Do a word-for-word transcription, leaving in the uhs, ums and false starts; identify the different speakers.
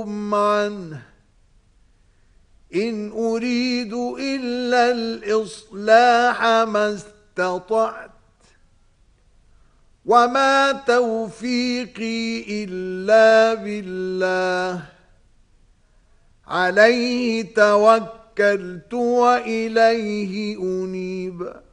Speaker 1: عنه إن أريد إلا الإصلاح ما استطعت وما توفيقي إلا بالله عليه توكلت وإليه أنيب.